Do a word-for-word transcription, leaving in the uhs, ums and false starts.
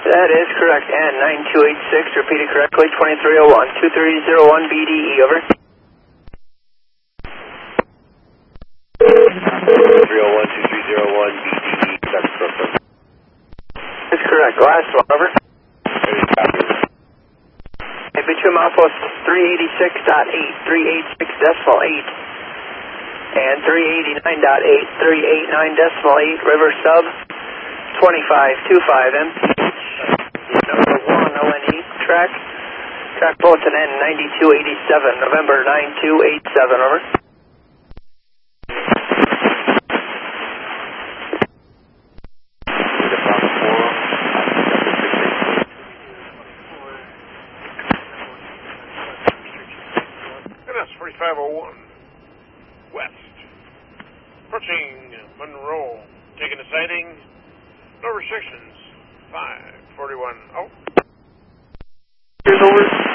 That is correct. And nine two eight six, repeated correctly, twenty-three oh one, two three oh one B D E, over. three oh one, two three oh one B D E, that's Brooklyn. That's correct. Last one, over. And between outpost three eighty-six point eight, three eighty-six decimal eight, and three eighty-nine point eight, three eighty-nine decimal eight, river sub twenty-five twenty-five M P H, number one O N E, track, track bulletin N ninety-two eighty-seven, November nine two eight seven, over. forty-five oh one, west, approaching Monroe, taking a sighting, no restrictions, five forty-one, oh. Here's over.